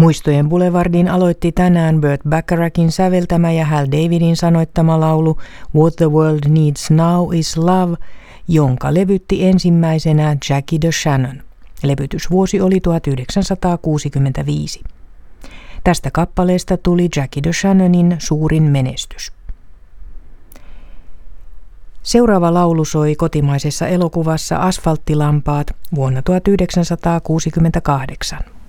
Muistojen Boulevardin aloitti tänään Burt Bacharachin säveltämä ja Hal Davidin sanoittama laulu What the World Needs Now is Love, jonka levytti ensimmäisenä Jackie DeShannon. Levytysvuosi oli 1965. Tästä kappaleesta tuli Jackie DeShannonin suurin menestys. Seuraava laulu soi kotimaisessa elokuvassa Asfalttilampaat vuonna 1968.